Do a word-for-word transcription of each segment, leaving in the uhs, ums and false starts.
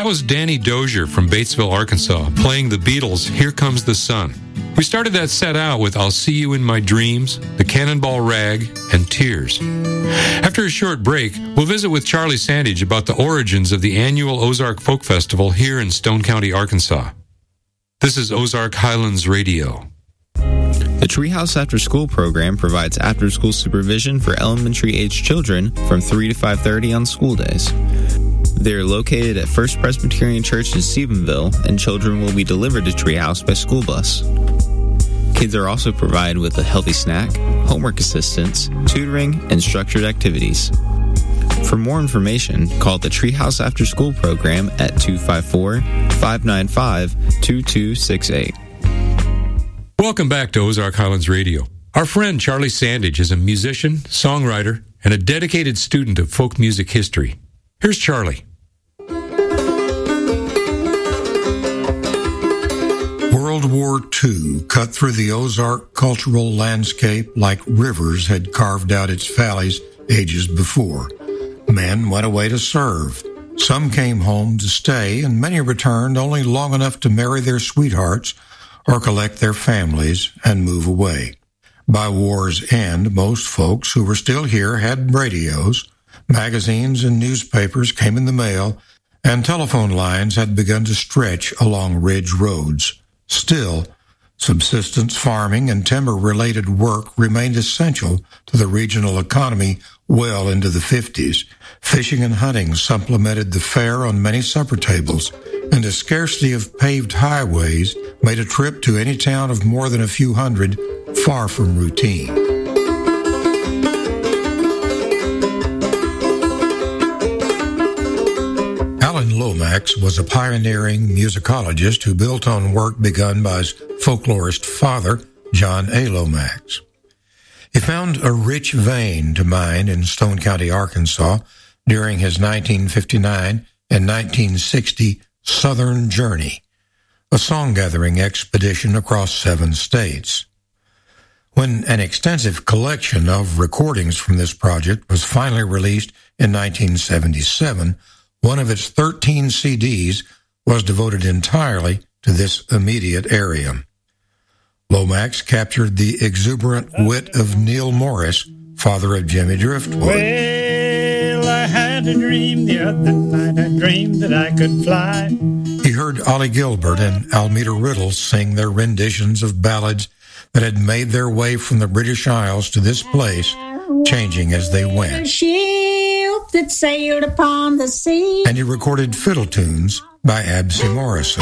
was Danny Dozier from Batesville, Arkansas, playing the Beatles' Here Comes the Sun. We started that set out with I'll See You in My Dreams, The Cannonball Rag, and Tears. After a short break, we'll visit with Charlie Sandage about the origins of the annual Ozark Folk Festival here in Stone County, Arkansas. This is Ozark Highlands Radio. The Treehouse After School program provides after-school supervision for elementary-aged children from three to five thirty on school days. They are located at First Presbyterian Church in Stephenville, and children will be delivered to Treehouse by school bus. Kids are also provided with a healthy snack, homework assistance, tutoring, and structured activities. For more information, call the Treehouse After School program at two five four, five nine five, two two six eight. Welcome back to Ozark Highlands Radio. Our friend Charlie Sandage is a musician, songwriter, and a dedicated student of folk music history. Here's Charlie. World War Two cut through the Ozark cultural landscape like rivers had carved out its valleys ages before. Men went away to serve. Some came home to stay, and many returned only long enough to marry their sweethearts or collect their families and move away. By war's end, most folks who were still here had radios, magazines and newspapers came in the mail, and telephone lines had begun to stretch along ridge roads. Still, subsistence farming and timber-related work remained essential to the regional economy well into the fifties. Fishing and hunting supplemented the fare on many supper tables, and a scarcity of paved highways made a trip to any town of more than a few hundred far from routine. Alan Lomax was a pioneering musicologist who built on work begun by his folklorist father, John A. Lomax. He found a rich vein to mine in Stone County, Arkansas, during his nineteen fifty-nine and nineteen sixty Southern Journey, a song-gathering expedition across seven states. When an extensive collection of recordings from this project was finally released in nineteen seventy-seven, one of its thirteen C Ds was devoted entirely to this immediate area. Lomax captured the exuberant wit of Neil Morris, father of Jimmy Driftwood. Well, I had a dream the other night, I dreamed that I could fly. He heard Ollie Gilbert and Almeda Riddle sing their renditions of ballads that had made their way from the British Isles to this place, changing as they went. A ship that sailed upon the sea. And he recorded fiddle tunes by Absy Morrison.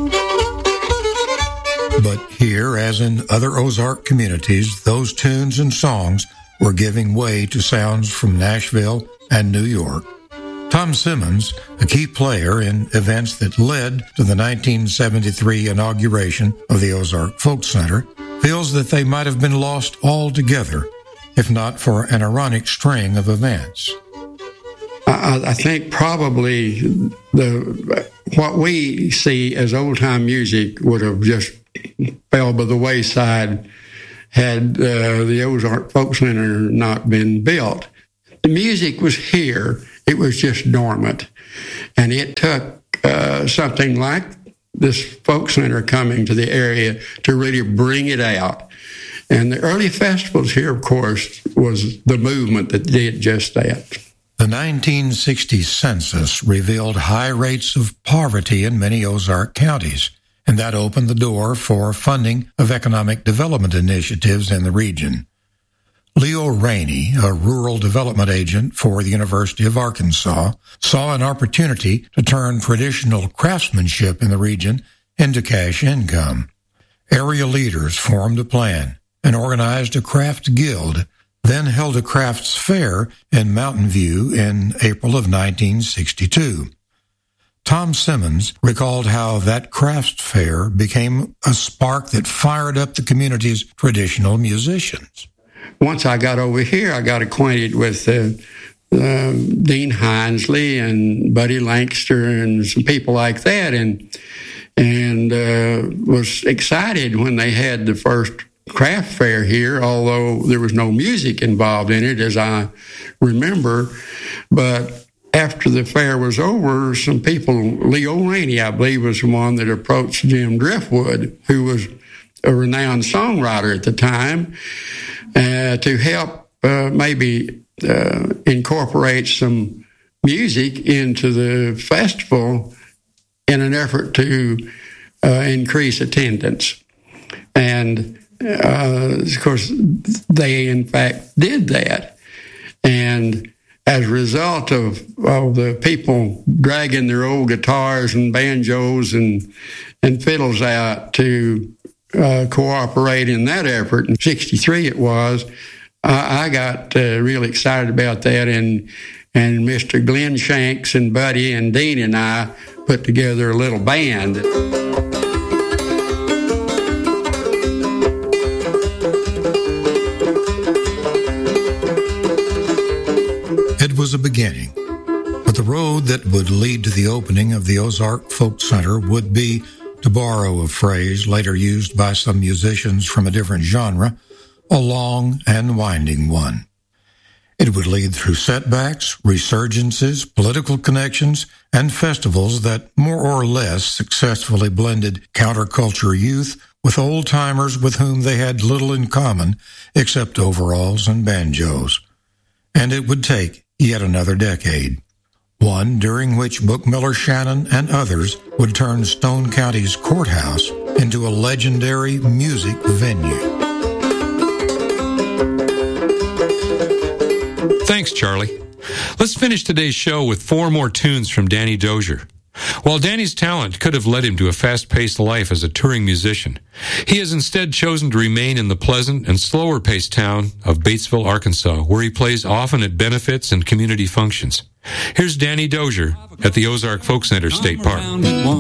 But here, as in other Ozark communities, those tunes and songs were giving way to sounds from Nashville and New York. Tom Simmons, a key player in events that led to the nineteen seventy-three inauguration of the Ozark Folk Center, feels that they might have been lost altogether, if not for an ironic string of events. I, I think probably the what we see as old-time music would have just fell by the wayside had uh, the Ozark Folk Center not been built. The music was here. It was just dormant. And it took uh, something like this folk center coming to the area to really bring it out. And the early festivals here, of course, was the movement that did just that. The nineteen sixty census revealed high rates of poverty in many Ozark counties, and that opened the door for funding of economic development initiatives in the region. Leo Rainey, a rural development agent for the University of Arkansas, saw an opportunity to turn traditional craftsmanship in the region into cash income. Area leaders formed a plan and organized a craft guild, then held a crafts fair in Mountain View in April of nineteen sixty-two. Tom Simmons recalled how that crafts fair became a spark that fired up the community's traditional musicians. Once I got over here, I got acquainted with uh, uh, Dean Hinesley and Buddy Lankster and some people like that, and and uh, was excited when they had the first craft fair here, although there was no music involved in it, as I remember. But after the fair was over, some people, Leo Rainey, I believe, was the one that approached Jim Driftwood, who was a renowned songwriter at the time, uh, to help uh, maybe uh, incorporate some music into the festival in an effort to uh, increase attendance. And, uh, of course, they, in fact, did that. And as a result of, of the people dragging their old guitars and banjos and, and fiddles out to uh, cooperate in that effort, in sixty-three it was, I, I got uh, really excited about that, and and Mister Glenn Shanks and Buddy and Dean and I put together a little band. It was a beginning, but the road that would lead to the opening of the Ozark Folk Center would be, to borrow a phrase later used by some musicians from a different genre, a long and winding one. It would lead through setbacks, resurgences, political connections, and festivals that more or less successfully blended counterculture youth with old-timers with whom they had little in common except overalls and banjos. And it would take yet another decade, one during which Bookmiller Shannon and others would turn Stone County's courthouse into a legendary music venue. Thanks, Charlie. Let's finish today's show with four more tunes from Danny Dozier. While Danny's talent could have led him to a fast-paced life as a touring musician, he has instead chosen to remain in the pleasant and slower-paced town of Batesville, Arkansas, where he plays often at benefits and community functions. Here's Danny Dozier at the Ozark Folk Center State Park.